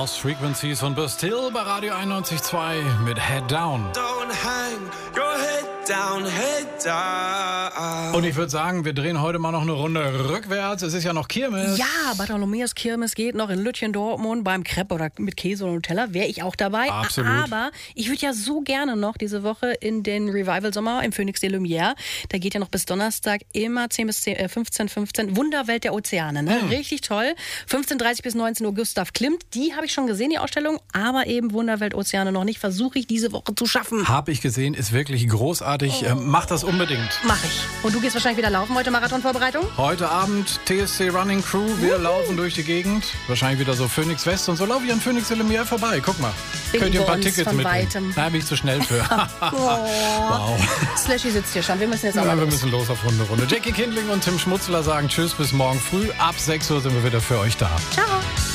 Lost Frequencies von Bastille bei Radio 91.2 mit Head Down. Don't hang your head down, head down. Und ich würde sagen, wir drehen heute mal noch eine Runde rückwärts. Es ist ja noch Kirmes. Ja, Bartholomäus Kirmes geht noch in Lütchen, Dortmund beim Crepe oder mit Käse und Nutella. Wäre ich auch dabei. Absolut. Aber ich würde ja so gerne noch diese Woche in den Revival-Sommer im Phoenix des Lumière. Da geht ja noch bis Donnerstag immer 10 bis 15. Wunderwelt der Ozeane. Ne? Richtig toll. 15:30 bis 19 Uhr Gustav Klimt. Die habe ich schon gesehen, die Ausstellung. Aber eben Wunderwelt Ozeane noch nicht. Versuche ich diese Woche zu schaffen. Habe ich gesehen, ist wirklich großartig. Mach das unbedingt. Mach ich. Und du gehst wahrscheinlich wieder laufen heute, Marathonvorbereitung? Heute Abend TSC Running Crew. Wir laufen durch die Gegend. Wahrscheinlich wieder so Phoenix West. Und so laufe ich an Phoenix des Lumière vorbei. Guck mal. Könnt ihr ein paar Tickets von mitnehmen. weitem. Da bin ich zu schnell für. Wow. Slashy sitzt hier schon. Wir müssen jetzt auch Ja, mal wir los. müssen los auf Runde. Jackie Kindling und Tim Schmutzler sagen Tschüss bis morgen früh. Ab 6 Uhr sind wir wieder für euch da. Ciao.